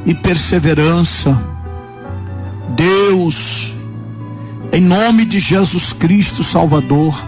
e perseverança. Deus, em nome de Jesus Cristo Salvador,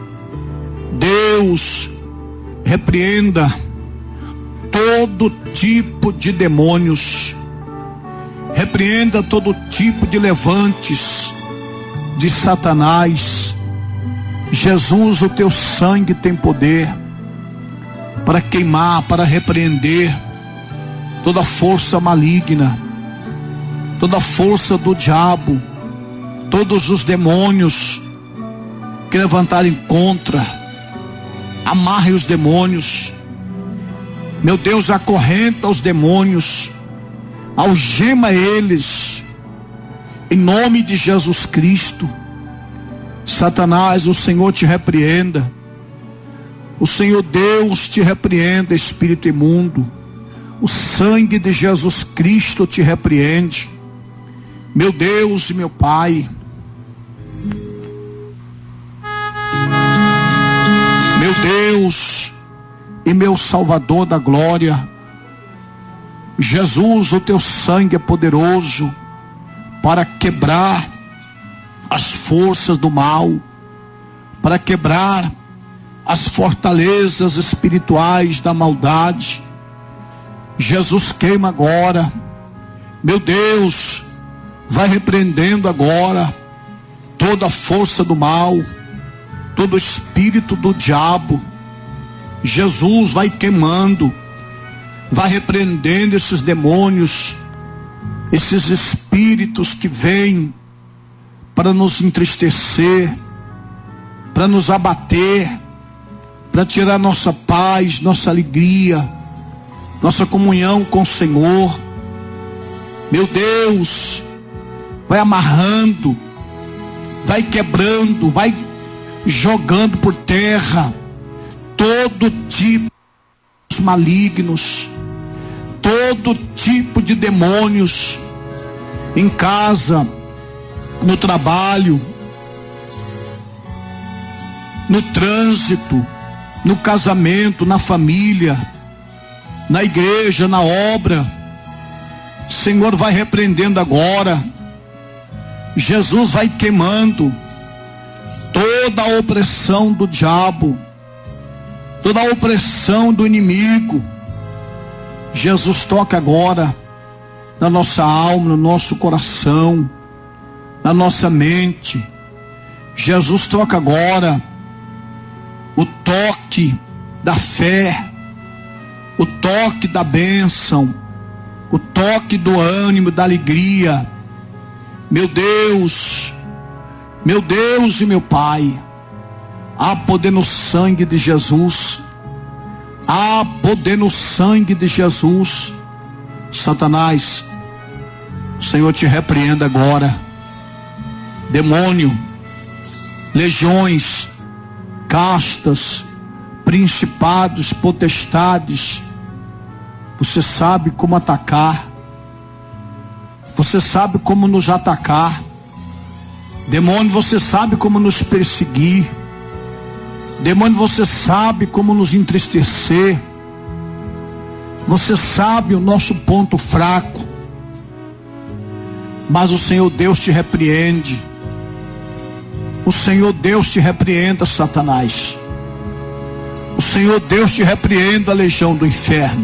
Deus, repreenda todo tipo de demônios, repreenda todo tipo de levantes de Satanás. Jesus, o teu sangue tem poder para queimar, para repreender toda força maligna, toda força do diabo, todos os demônios que levantarem contra. Amarre os demônios, meu Deus, acorrenta os demônios, algema eles, em nome de Jesus Cristo. Satanás, o Senhor te repreenda, o Senhor Deus te repreenda, espírito imundo. O sangue de Jesus Cristo te repreende, meu Deus e meu Pai. Meu Deus e meu Salvador da glória, Jesus, o teu sangue é poderoso para quebrar as forças do mal, para quebrar as fortalezas espirituais da maldade. Jesus, queima agora, meu Deus, vai repreendendo agora toda a força do mal, todo espírito do diabo. Jesus, vai queimando, vai repreendendo esses demônios, esses espíritos que vêm para nos entristecer, para nos abater, para tirar nossa paz, nossa alegria, nossa comunhão com o Senhor. Meu Deus, vai amarrando, vai quebrando, vai jogando por terra todo tipo de malignos, todo tipo de demônios em casa, no trabalho, no trânsito, no casamento, na família, na igreja, na obra. Senhor, vai repreendendo agora. Jesus, vai queimando toda a opressão do diabo, toda a opressão do inimigo. Jesus, toca agora na nossa alma, no nosso coração, na nossa mente. Jesus, toca agora o toque da fé, o toque da bênção, o toque do ânimo, da alegria. Meu Deus e meu Pai, há poder no sangue de Jesus, há poder no sangue de Jesus. Satanás, o Senhor te repreenda agora. Demônio, legiões, castas, principados, potestades, você sabe como atacar, você sabe como nos atacar. Demônio, você sabe como nos perseguir. Demônio, você sabe como nos entristecer. Você sabe o nosso ponto fraco. Mas o Senhor Deus te repreende. O Senhor Deus te repreenda, Satanás. O Senhor Deus te repreenda, a legião do inferno.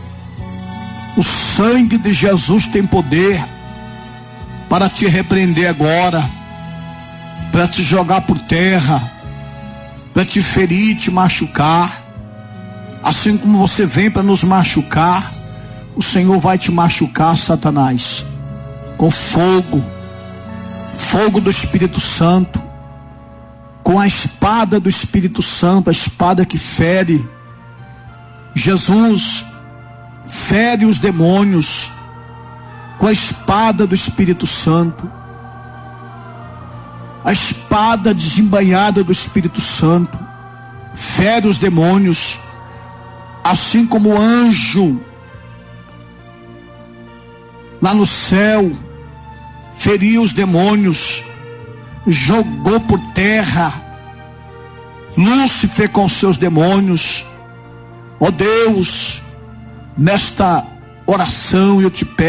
O sangue de Jesus tem poder para te repreender agora, para te jogar por terra, para te ferir, te machucar. Assim como você vem para nos machucar, o Senhor vai te machucar, Satanás, com fogo, fogo do Espírito Santo, com a espada do Espírito Santo, a espada que fere. Jesus, fere os demônios com a espada do Espírito Santo, a espada desembainhada do Espírito Santo, fere os demônios, assim como o anjo lá no céu feriu os demônios, jogou por terra Lúcifer com seus demônios. Ó Deus, nesta oração eu te peço,